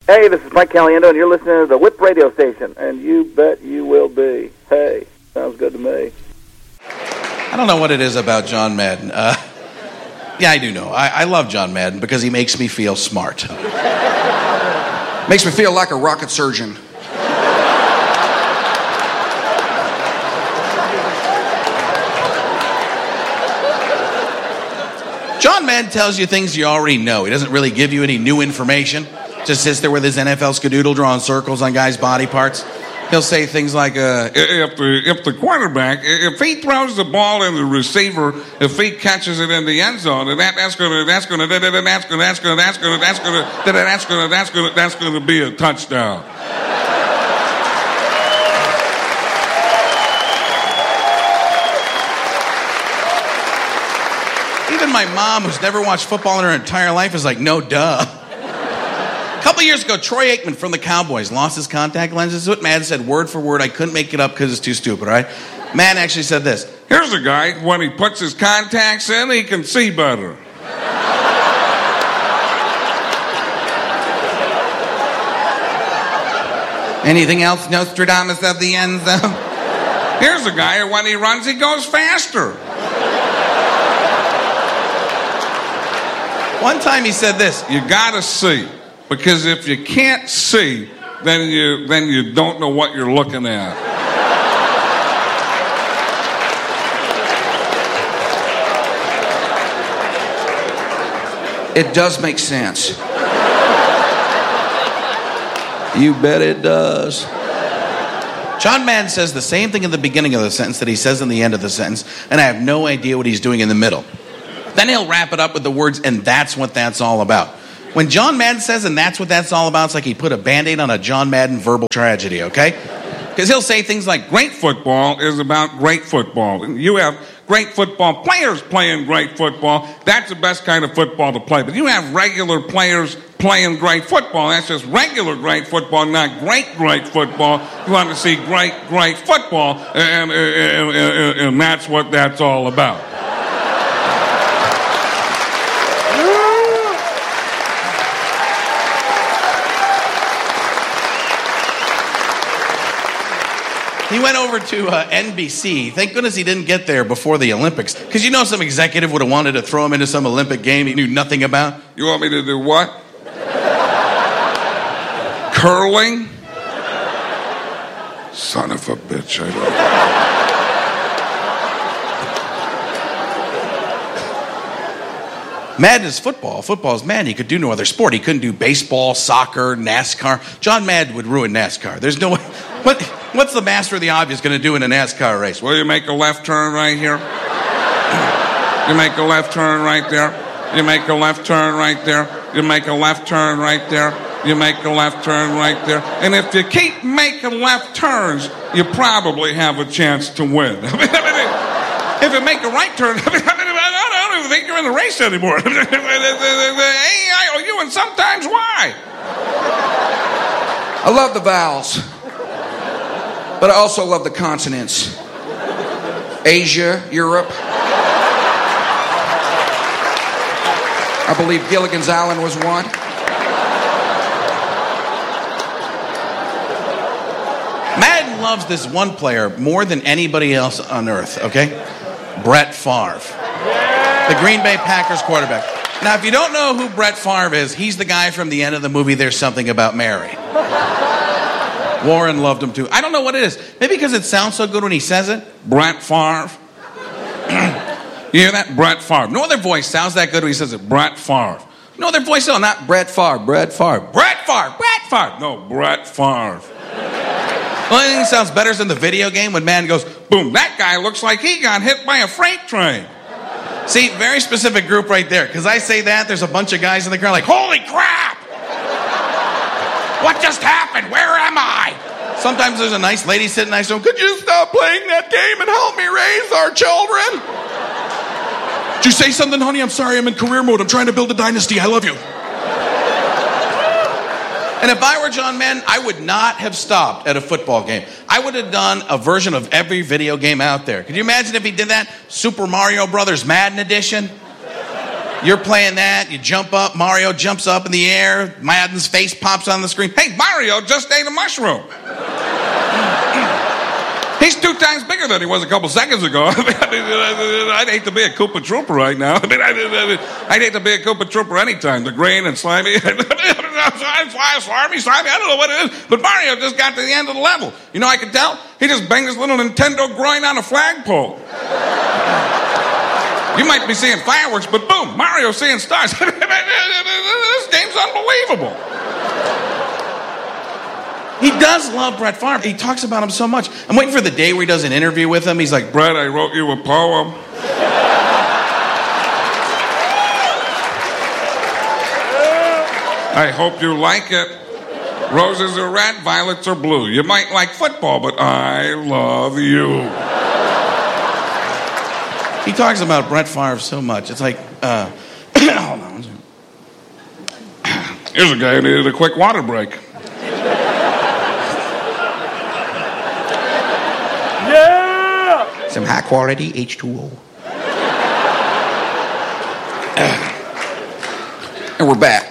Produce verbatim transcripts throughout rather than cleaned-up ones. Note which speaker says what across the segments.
Speaker 1: Hey, this is Mike Caliendo, and you're listening to the Whip Radio Station, and you bet you will be. Hey, sounds good to me.
Speaker 2: I don't know what it is about John Madden. Uh, yeah, I do know. I, I love John Madden because he makes me feel smart.
Speaker 3: Makes me feel like a rocket surgeon.
Speaker 2: John Madden tells you things you already know. He doesn't really give you any new information. Just sits there with his N F L skadoodle drawing circles on guys' body parts. He'll say things like, uh,
Speaker 4: if the if the quarterback, if he throws the ball in the receiver, if he catches it in the end zone, and that that's gonna that's gonna that's gonna that's gonna that's gonna that's gonna that's gonna that's gonna that's gonna that's gonna be a touchdown.
Speaker 2: Even my mom, who's never watched football in her entire life, is like, no, duh. A couple years ago, Troy Aikman from the Cowboys lost his contact lenses. This is what Madden said word for word. I couldn't make it up because it's too stupid, right? Madden actually said this.
Speaker 4: Here's a guy, when he puts his contacts in, he can see better.
Speaker 2: Anything else, Nostradamus of the end zone?
Speaker 4: Here's a guy, when he runs, he goes faster.
Speaker 2: One time he said this.
Speaker 4: You gotta see. Because if you can't see, then you then you don't know what you're looking at.
Speaker 3: It does make sense. You bet it does.
Speaker 2: John Madden says the same thing in the beginning of the sentence that he says in the end of the sentence, and I have no idea what he's doing in the middle. Then he'll wrap it up with the words, and that's what that's all about. When John Madden says, and that's what that's all about, it's like he put a Band-Aid on a John Madden verbal tragedy, okay? Because he'll say things like,
Speaker 4: great football is about great football. You have great football players playing great football. That's the best kind of football to play. But you have regular players playing great football. That's just regular great football, not great, great football. You want to see great, great football, and, and, and, and, and that's what that's all about.
Speaker 2: He went over to uh, N B C. Thank goodness he didn't get there before the Olympics. Because you know some executive would have wanted to throw him into some Olympic game he knew nothing about.
Speaker 4: You want me to do what? Curling? Son of a bitch, I
Speaker 2: don't. Madden is football. Football is Madden. He could do no other sport. He couldn't do baseball, soccer, NASCAR. John Madden would ruin NASCAR. There's no way. What, what's the master of the obvious going to do in a NASCAR race?
Speaker 4: Well, you make a left turn right here. You make a left turn right there. You make a left turn right there. You make a left turn right there. You make a left turn right there. And if you keep making left turns, you probably have a chance to win. If you make a right turn, I don't even think you're in the race anymore. A, I, O, U, and sometimes Y.
Speaker 3: I love the vowels. But I also love the continents. Asia, Europe. I believe Gilligan's Island was one.
Speaker 2: Madden loves this one player more than anybody else on earth, okay? Brett Favre. The Green Bay Packers quarterback. Now, if you don't know who Brett Favre is, he's the guy from the end of the movie There's Something About Mary. Warren loved him too. I don't know what it is. Maybe because it sounds so good when he says it.
Speaker 4: Brett Favre. You hear that? Brett Favre. No other voice sounds that good when he says it. Brett Favre.
Speaker 2: No other voice, no, not
Speaker 3: Brett Favre. Brett Favre.
Speaker 2: Brett Favre. Brett Favre.
Speaker 4: No, Brett Favre.
Speaker 2: The only thing that sounds better is in the video game when man goes,
Speaker 4: boom, that guy looks like he got hit by a freight train.
Speaker 2: See, very specific group right there. Because I say that, there's a bunch of guys in the crowd like, holy crap! What just happened? Where am I? Sometimes there's a nice lady sitting next to him. Could you stop playing that game and help me raise our children? Did you say something, honey? I'm sorry, I'm in career mode. I'm trying to build a dynasty. I love you. And if I were John Madden, I would not have stopped at a football game. I would have done a version of every video game out there. Could you imagine if he did that? Super Mario Brothers Madden Edition? You're playing that, you jump up, Mario jumps up in the air, Madden's face pops on the screen.
Speaker 4: Hey, Mario just ate a mushroom. He's two times bigger than he was a couple seconds ago. I mean, I'd hate to be a Koopa Trooper right now. I mean, I'd, I'd hate to be a Koopa Trooper anytime. The green and slimy. Slimy, slimy, I don't know what it is. But Mario just got to the end of the level. You know, I could tell. He just banged his little Nintendo groin on a flagpole. You might be seeing fireworks, but boom, Mario's seeing stars. This game's unbelievable.
Speaker 2: He does love Brett Favre. He talks about him so much. I'm waiting for the day where he does an interview with him. He's like,
Speaker 4: Brett, I wrote you a poem. I hope you like it. Roses are red, violets are blue. You might like football, but I love you.
Speaker 2: He talks about Brett Favre so much. It's like, uh, hold on.
Speaker 4: Here's a guy who needed a quick water break.
Speaker 3: Yeah! Some high quality H two O. And we're back.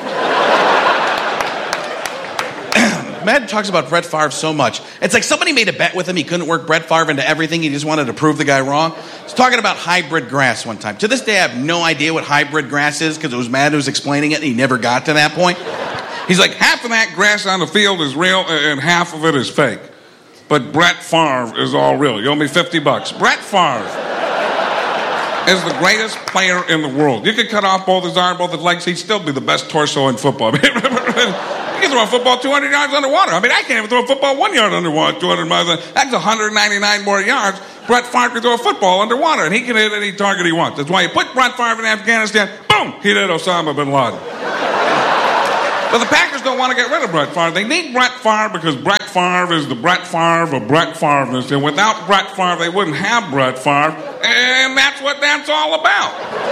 Speaker 2: Madden talks about Brett Favre so much. It's like somebody made a bet with him. He couldn't work Brett Favre into everything. He just wanted to prove the guy wrong. He's talking about hybrid grass one time. To this day, I have no idea what hybrid grass is because it was Madden who was explaining it and he never got to that point.
Speaker 4: He's like, half of that grass on the field is real and half of it is fake. But Brett Favre is all real. You owe me fifty bucks. Brett Favre is the greatest player in the world. You could cut off both his arms, both his legs, he'd still be the best torso in football. You can throw a football two hundred yards underwater. I mean, I can't even throw a football one yard underwater, two hundred miles. That's one hundred ninety-nine more yards. Brett Favre can throw a football underwater, and he can hit any target he wants. That's why you put Brett Favre in Afghanistan, boom, he hit Osama bin Laden. But the Packers don't want to get rid of Brett Favre. They need Brett Favre because Brett Favre is the Brett Favre of Brett Favreness. And without Brett Favre, they wouldn't have Brett Favre. And that's what that's all about.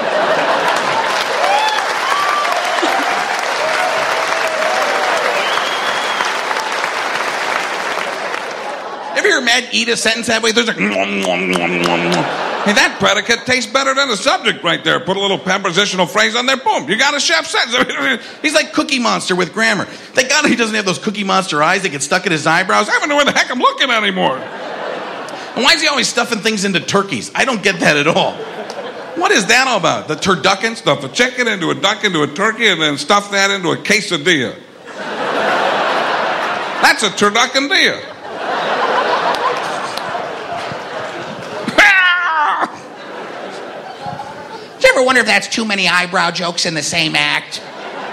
Speaker 2: Ever hear Mad eat a sentence that way? There's like, nom, nom, nom, nom, nom.
Speaker 4: Hey, that predicate tastes better than the subject right there. Put a little prepositional phrase on there, boom, you got a chef's sentence.
Speaker 2: He's like Cookie Monster with grammar. Thank God he doesn't have those Cookie Monster eyes that get stuck in his eyebrows.
Speaker 4: I don't know where the heck I'm looking anymore.
Speaker 2: And why is he always stuffing things into turkeys? I don't get that at all. What is that all about? The turducken?
Speaker 4: Stuff a chicken into a duck into a turkey and then stuff that into a quesadilla. That's a turduckendilla.
Speaker 3: Do you ever wonder if that's too many eyebrow jokes in the same act?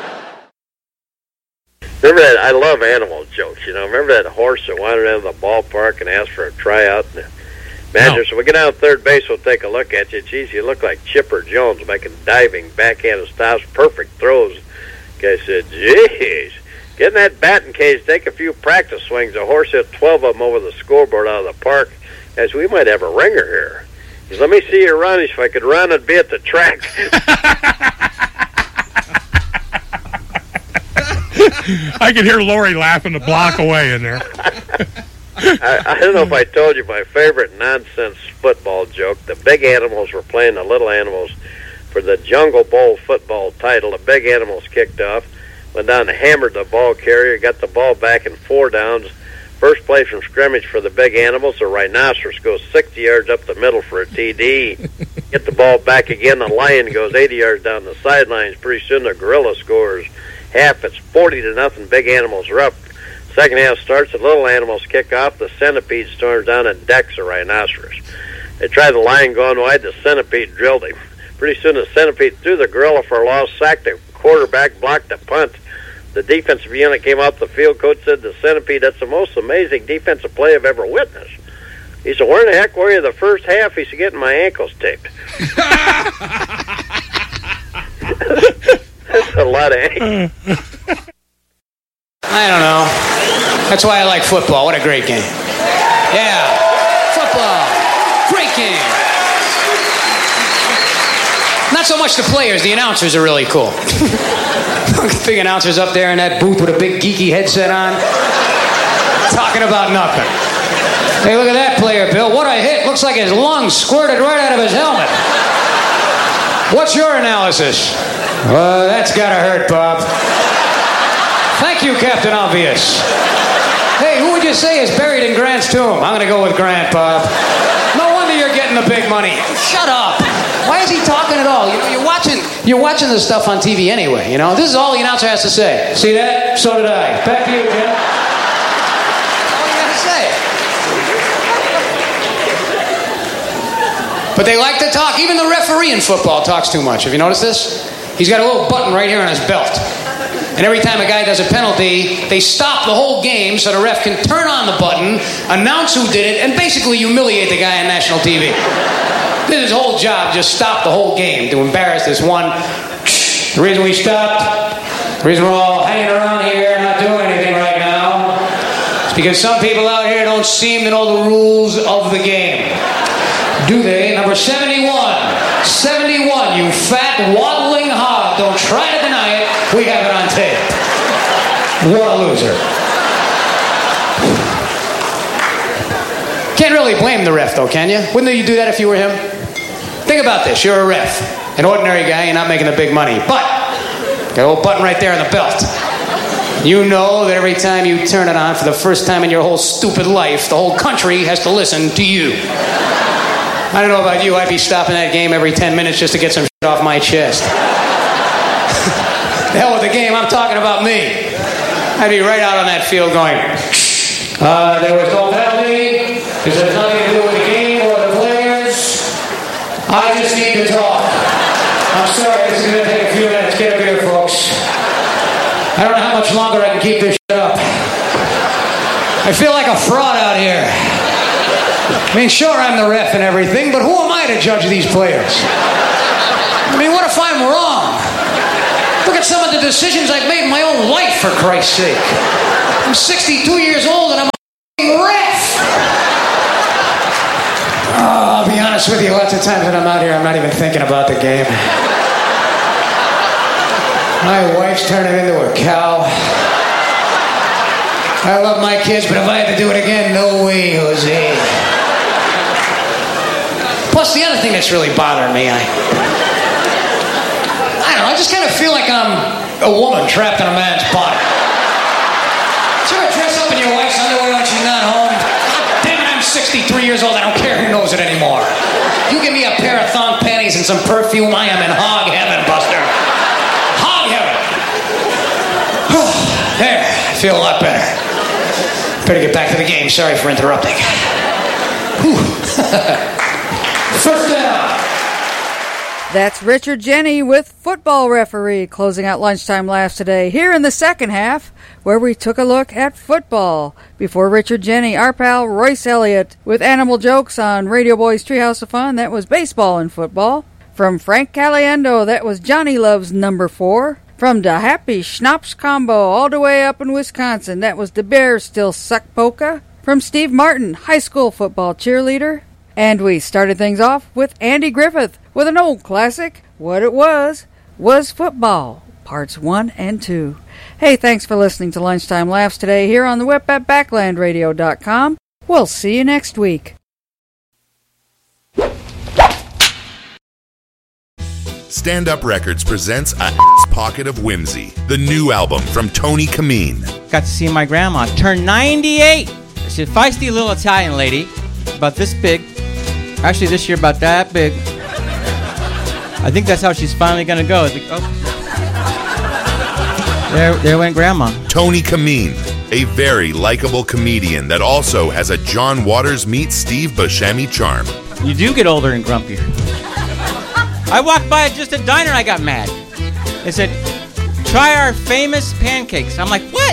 Speaker 5: Remember that? I love animal jokes. You know, remember that horse that wandered out of the ballpark and asked for a tryout? And the manager said, "We get down to third base, we'll take a look at you." Geez, you look like Chipper Jones making diving, backhanded stops, perfect throws. The guy said, "Geez, get in that batting cage, take a few practice swings." The horse hit twelve of them over the scoreboard out of the park. As we might have a ringer here. He said, "Let me see you run. If I could run, I'd be at the track."
Speaker 6: I could hear Lori laughing a block away in there.
Speaker 5: I, I don't know if I told you my favorite nonsense football joke. The big animals were playing the little animals for the Jungle Bowl football title. The big animals kicked off, went down and hammered the ball carrier, got the ball back in four downs. First play from scrimmage for the big animals. The rhinoceros goes sixty yards up the middle for a T D. Get the ball back again. The lion goes eighty yards down the sidelines. Pretty soon the gorilla scores half. It's forty to nothing. Big animals are up. Second half starts. The little animals kick off. The centipede storms down and decks the rhinoceros. They tried the lion going wide. The centipede drilled him. Pretty soon the centipede threw the gorilla for a loss, sacked the quarterback, blocked the punt. The defensive unit came out the field. Coach said, "The centipede, that's the most amazing defensive play I've ever witnessed." He said, "Where in the heck were you the first half?" He said, "Getting my ankles taped." That's a lot of ankles.
Speaker 7: I don't know. That's why I like football. What a great game. Yeah. Football. Great game. Not so much the players. The announcers are really cool. Big announcers up there in that booth with a big geeky headset on. Talking about nothing. Hey, look at that player, Bill. What a hit. Looks like his lungs squirted right out of his helmet. What's your analysis? Well, that's gotta hurt, Bob. Thank you, Captain Obvious. Hey, who would you say is buried in Grant's tomb? I'm gonna go with Grant, Bob. No wonder you're getting the big money. Shut up. Why is he talking at all? You know, you're watching you're watching this stuff on T V anyway, you know? This is all the announcer has to say. See that? So did I. Back to you, Jim. All you gotta say. But they like to talk. Even the referee in football talks too much. Have you noticed this? He's got a little button right here on his belt. And every time a guy does a penalty, they stop the whole game so the ref can turn on the button, announce who did it, and basically humiliate the guy on national T V. This is his whole job, just stop the whole game to embarrass this one. The reason we stopped, the reason we're all hanging around here not doing anything right now, is because some people out here don't seem to know the rules of the game. Do they? Number seventy-one. seventy-one, you fat, waddling hog. Don't try to deny it. We have it on tape. What a loser. Can't really blame the ref, though, can you? Wouldn't you do that if you were him? Think about this. You're a ref. An ordinary guy, you're not making the big money. But, got a little button right there on the belt. You know that every time you turn it on for the first time in your whole stupid life, the whole country has to listen to you. I don't know about you, I'd be stopping that game every ten minutes just to get some shit off my chest. The hell with the game, I'm talking about me. I'd be right out on that field going, uh, there was no penalty, this has nothing to do with the game or the players. I just need to talk. I'm sorry, this is going to take a few minutes. Get up here, folks. I don't know how much longer I can keep this shit up. I feel like a fraud out here. I mean, sure, I'm the ref and everything, but who am I to judge these players? I mean, what if I'm wrong? Look at some of the decisions I've made in my own life, for Christ's sake. I'm sixty-two years old and I'm a ref. Oh, I'll be honest with you, lots of times when I'm out here, I'm not even thinking about the game. My wife's turning into a cow. I love my kids, but if I had to do it again, no way, Jose. Plus, the other thing that's really bothering me, I... I don't know, I just kind of feel like I'm a woman trapped in a man's body. Did you ever dress up in your wife's underwear when she's not home? God damn it, I'm sixty-three years old, I don't care who knows it anymore. You give me a pair of thong panties and some perfume, I am in hog heaven, Buster. Hog heaven. There, I feel a lot better. Better get back to the game, sorry for interrupting. First down.
Speaker 8: That's Richard Jeni with Football Referee closing out Lunchtime Laughs today here in the second half where we took a look at football. Before Richard Jeni, our pal Royce Elliott with Animal Jokes on Radio Boy's Treehouse of Fun. That was baseball and football. From Frank Caliendo, that was Johnny Love's number four. From the Happy Schnapps Combo all the way up in Wisconsin, that was the Bears Still Suck Polka. From Steve Martin, high school football cheerleader. And we started things off with Andy Griffith with an old classic, What It Was, Was Football, Parts one and two. Hey, thanks for listening to Lunchtime Laughs today here on the web at backland radio dot com. We'll see you next week.
Speaker 9: Stand Up Records presents A Pocket of Whimsy, the new album from Tony Kameen.
Speaker 10: Got to see my grandma turn ninety-eight. She's a feisty little Italian lady, about this big. Actually, this year about that big. I think that's how she's finally going to go. Like, oh. There, there went Grandma.
Speaker 9: Tony Kameen, a very likable comedian that also has a John Waters meets Steve Buscemi charm.
Speaker 10: You do get older and grumpier. I walked by just a diner, I got mad. They said, try our famous pancakes. I'm like, what?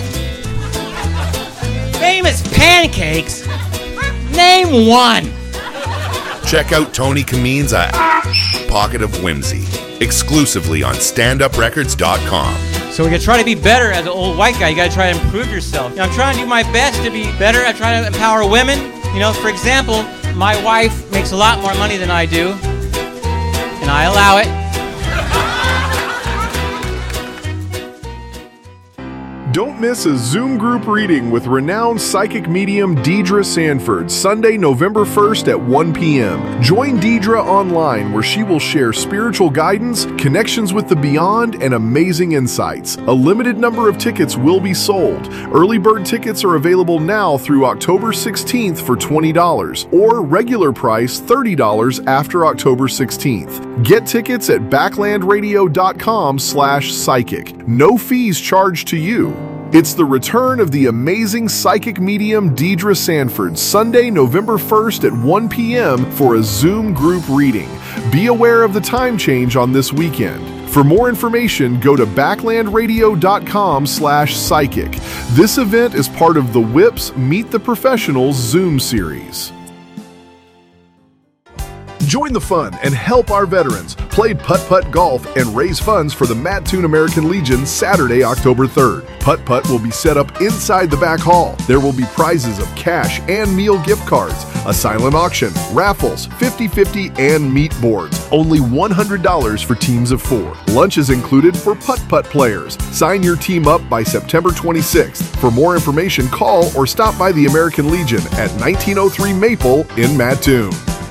Speaker 10: Famous pancakes? Name one.
Speaker 9: Check out Tony Kameen's A Pocket of Whimsy, exclusively on stand up records dot com.
Speaker 10: So we gotta try to be better as an old white guy. You gotta try to improve yourself. You know, I'm trying to do my best to be better. I try to empower women. You know, for example, my wife makes a lot more money than I do, and I allow it.
Speaker 11: Don't miss a Zoom group reading with renowned psychic medium Deidre Sanford, Sunday, November first at one p.m. Join Deidre online where she will share spiritual guidance, connections with the beyond, and amazing insights. A limited number of tickets will be sold. Early bird tickets are available now through October sixteenth for twenty dollars, or regular price thirty dollars after October sixteenth. Get tickets at backlandradio.com slash psychic. No fees charged to you. It's the return of the amazing psychic medium Deidre Sanford, Sunday, November first at one p.m. for a Zoom group reading. Be aware of the time change on this weekend. For more information, go to backlandradio.com slash psychic. This event is part of the W I P's Meet the Professionals Zoom series. Join the fun and help our veterans play putt-putt golf and raise funds for the Mattoon American Legion Saturday, October third. Putt-putt will be set up inside the back hall. There will be prizes of cash and meal gift cards, a silent auction, raffles, fifty-fifty, and meat boards. Only one hundred dollars for teams of four. Lunch is included for putt-putt players. Sign your team up by September twenty-sixth. For more information, call or stop by the American Legion at nineteen oh three Maple in Mattoon.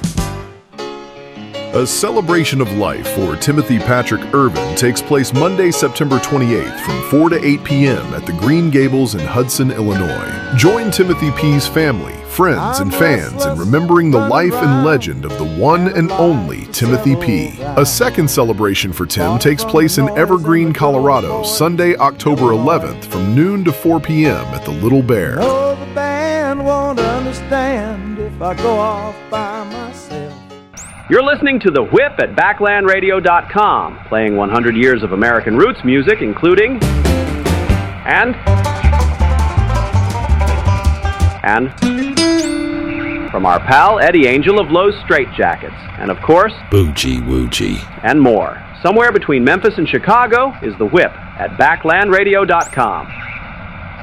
Speaker 11: A celebration of life for Timothy Patrick Irvin takes place Monday, September twenty-eighth from four to eight p.m. at the Green Gables in Hudson, Illinois. Join Timothy P's family, friends, and fans in remembering the life and legend of the one and only Timothy P. A second celebration for Tim takes place in Evergreen, Colorado, Sunday, October eleventh from noon to four p.m. at the Little Bear.
Speaker 12: No, the band won't understand if I go off by myself.
Speaker 13: You're listening to The Whip at backland radio dot com, playing one hundred years of American roots music, including... And... And... From our pal Eddie Angel of Lowe's Straitjackets. And of course...
Speaker 14: Boochie Woochie.
Speaker 13: And more. Somewhere between Memphis and Chicago is The Whip at backland radio dot com.